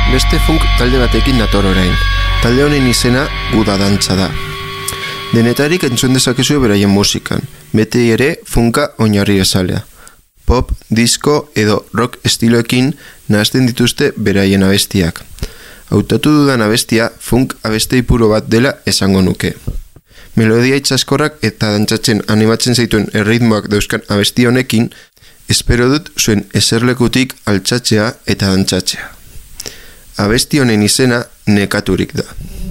Beste funk talde batekin nator orain. Talde honen izena Guda dantza da. Denetarik entzun dezakezu beraien musikan, beti ere funka oinarri bezalea. Pop, disco edo rock estiloekin nahazten dituzte beraien abestiak. Hautatu dudan abestia funk abestei puro bat dela esango nuke. Melodia itxaskorrak eta dantzatzen animatzen zaituen erritmoak dauzkan abesti honekin, espero dut zuen eserlekutik altxatzea eta dantzatzea. Abesti honen izena Nekaturik da.